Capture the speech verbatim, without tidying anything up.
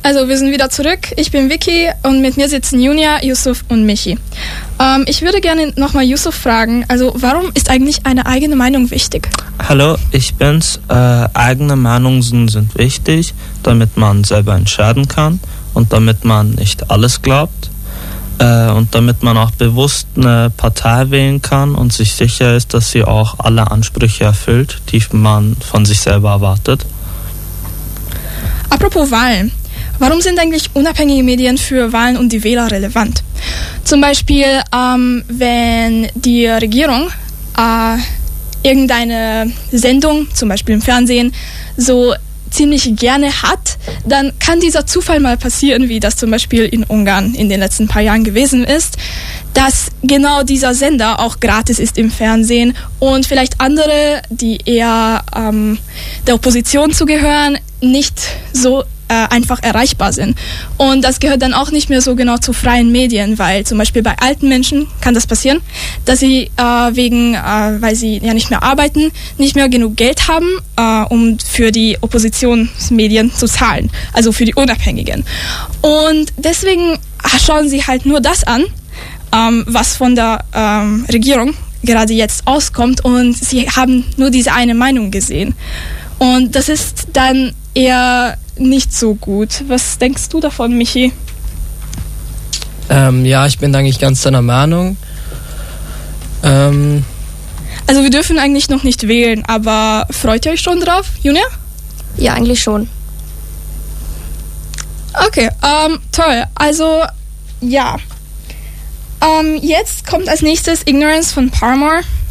Also wir sind wieder zurück. Ich bin Vicky und mit mir sitzen Junia, Yusuf und Michi. Ähm, ich würde gerne nochmal Yusuf fragen, also warum ist eigentlich eine eigene Meinung wichtig? Hallo, ich bin's. Äh, eigene Meinungen sind wichtig, damit man selber entscheiden kann und damit man nicht alles glaubt. Äh, und damit man auch bewusst eine Partei wählen kann und sich sicher ist, dass sie auch alle Ansprüche erfüllt, die man von sich selber erwartet. Apropos Wahlen. Warum sind eigentlich unabhängige Medien für Wahlen und die Wähler relevant? Zum Beispiel, ähm, wenn die Regierung äh, irgendeine Sendung, zum Beispiel im Fernsehen, so ziemlich gerne hat, dann kann dieser Zufall mal passieren, wie das zum Beispiel in Ungarn in den letzten paar Jahren gewesen ist, dass genau dieser Sender auch gratis ist im Fernsehen und vielleicht andere, die eher ähm, der Opposition zugehören, nicht so äh, einfach erreichbar sind. Und das gehört dann auch nicht mehr so genau zu freien Medien, weil zum Beispiel bei alten Menschen kann das passieren, dass sie äh, wegen, äh, weil sie ja nicht mehr arbeiten, nicht mehr genug Geld haben, äh, um für die Oppositionsmedien zu zahlen, also für die Unabhängigen. Und deswegen schauen sie halt nur das an, ähm, was von der ähm, Regierung gerade jetzt auskommt, und sie haben nur diese eine Meinung gesehen. Und das ist dann eher nicht so gut. Was denkst du davon, Michi? Ähm, ja, ich bin eigentlich ganz deiner Meinung. Ähm also wir dürfen eigentlich noch nicht wählen, aber freut ihr euch schon drauf, Junia? Ja, eigentlich schon. Okay, ähm, toll. Also, ja. Ähm, jetzt kommt als nächstes Ignorance von Paramore.